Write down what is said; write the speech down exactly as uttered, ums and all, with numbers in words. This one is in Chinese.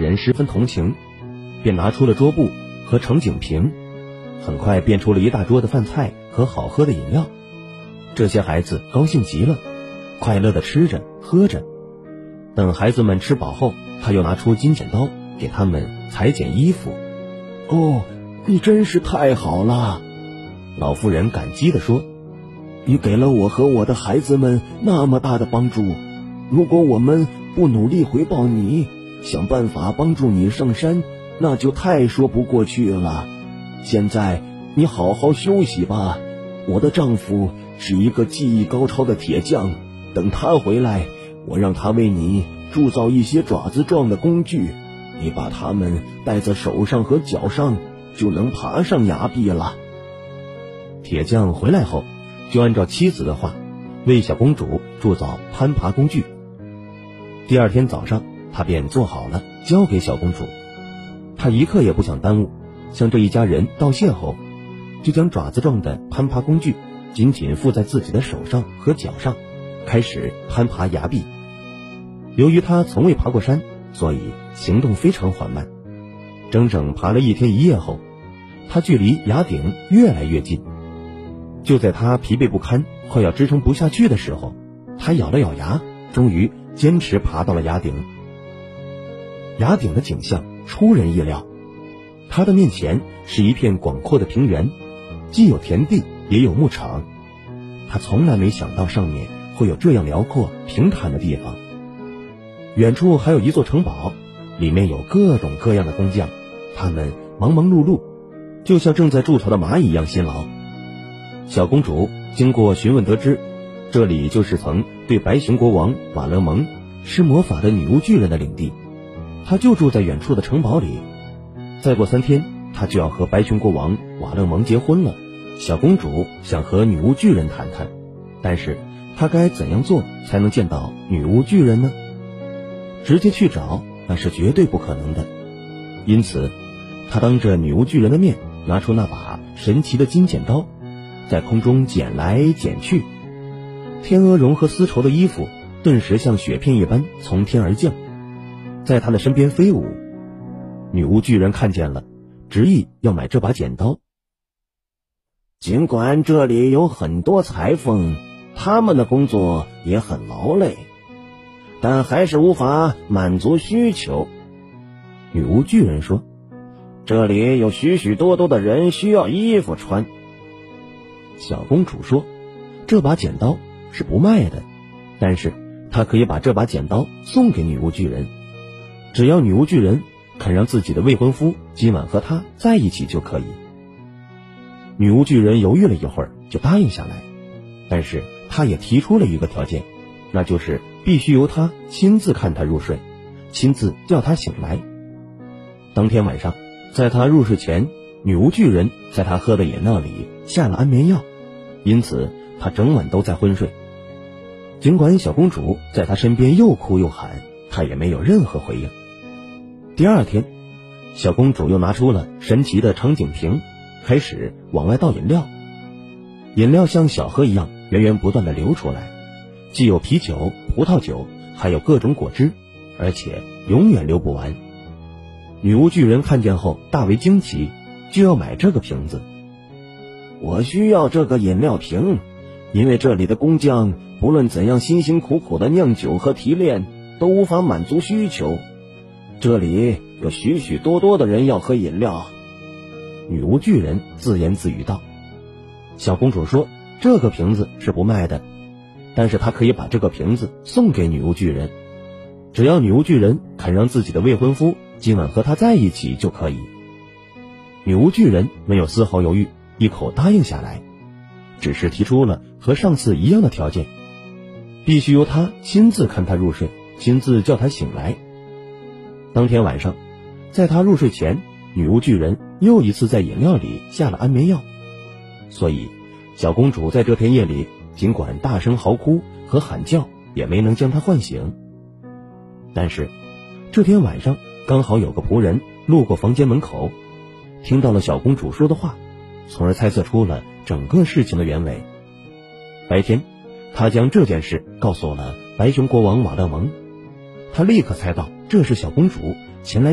人十分同情，便拿出了桌布和盛景瓶，很快变出了一大桌的饭菜和好喝的饮料。这些孩子高兴极了，快乐地吃着喝着。等孩子们吃饱后，他又拿出金剪刀给他们裁剪衣服。 哦，你真是太好了， 老妇人感激地说， 你给了我和我的孩子们那么大的帮助，如果我们不努力回报你，想办法帮助你上山，那就太说不过去了。现在你好好休息吧，我的丈夫是一个技艺高超的铁匠，等他回来，我让他为你铸造一些爪子状的工具，你把它们戴在手上和脚上，就能爬上崖壁了。 铁匠回来后，就按照妻子的话，为小公主铸造攀爬工具。第二天早上，他便做好了，交给小公主。他一刻也不想耽误，向这一家人道谢后，就将爪子状的攀爬工具紧紧附在自己的手上和脚上，开始攀爬崖壁。由于他从未爬过山，所以行动非常缓慢。整整爬了一天一夜后，他距离崖顶越来越近。就在他疲惫不堪，快要支撑不下去的时候，他咬了咬牙，终于坚持爬到了崖顶。崖顶的景象出人意料，他的面前是一片广阔的平原，既有田地也有牧场。他从来没想到上面会有这样辽阔平坦的地方。远处还有一座城堡，里面有各种各样的工匠，他们忙忙碌碌，就像正在筑巢的蚂蚁一样辛劳。小公主经过询问得知，这里就是曾对白熊国王瓦勒蒙施魔法的女巫巨人的领地，她就住在远处的城堡里。再过三天，她就要和白熊国王瓦勒蒙结婚了。小公主想和女巫巨人谈谈，但是她该怎样做才能见到女巫巨人呢？直接去找那是绝对不可能的，因此她当着女巫巨人的面拿出那把神奇的金剪刀，在空中剪来剪去，天鹅绒和丝绸的衣服顿时像雪片一般从天而降，在她的身边飞舞。女巫巨人看见了，执意要买这把剪刀。 尽管这里有很多裁缝，他们的工作也很劳累，但还是无法满足需求。 女巫巨人说， 这里有许许多多的人需要衣服穿。 小公主说，这把剪刀是不卖的，但是她可以把这把剪刀送给女巫巨人，只要女巫巨人肯让自己的未婚夫今晚和她在一起就可以。女巫巨人犹豫了一会儿，就答应下来，但是她也提出了一个条件，那就是必须由她亲自看她入睡，亲自叫她醒来。当天晚上，在她入睡前，女巫巨人在她喝的饮料里下了安眠药，因此她整晚都在昏睡。尽管小公主在她身边又哭又喊，她也没有任何回应。第二天，小公主又拿出了神奇的长颈瓶，开始往外倒饮料。饮料像小河一样源源不断地流出来，既有啤酒、葡萄酒，还有各种果汁，而且永远流不完。女巫巨人看见后大为惊奇，就要买这个瓶子。 我需要这个饮料瓶，因为这里的工匠不论怎样辛辛苦苦的酿酒和提炼，都无法满足需求。这里有许许多多的人要喝饮料。 女巫巨人自言自语道。小公主说，这个瓶子是不卖的，但是她可以把这个瓶子送给女巫巨人，只要女巫巨人肯让自己的未婚夫今晚和她在一起就可以。女巫巨人没有丝毫犹豫，一口答应下来，只是提出了和上次一样的条件，必须由她亲自看她入睡，亲自叫她醒来。当天晚上，在她入睡前，女巫巨人又一次在饮料里下了安眠药，所以小公主在这天夜里尽管大声嚎哭和喊叫，也没能将她唤醒。但是这天晚上刚好有个仆人路过房间门口，听到了小公主说的话，从而猜测出了整个事情的原委。白天，他将这件事告诉了白熊国王瓦勒蒙，他立刻猜到这是小公主前来